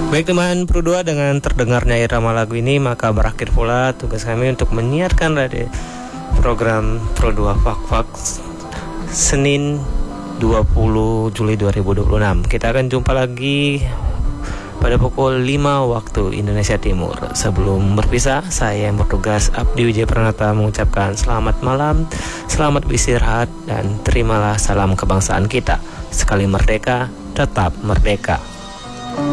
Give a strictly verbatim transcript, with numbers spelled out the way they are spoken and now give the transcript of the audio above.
Baik teman Pro dua, dengan terdengarnya irama lagu ini maka berakhir pula tugas kami untuk menyiarkan radio program Pro dua Fak Fak Senin dua puluh Juli dua ribu dua puluh enam. Kita akan jumpa lagi pada pukul lima waktu Indonesia Timur. Sebelum berpisah, saya yang bertugas Abdi Wijaya Pranata mengucapkan selamat malam, selamat beristirahat, dan terimalah salam kebangsaan kita. Sekali merdeka, tetap merdeka.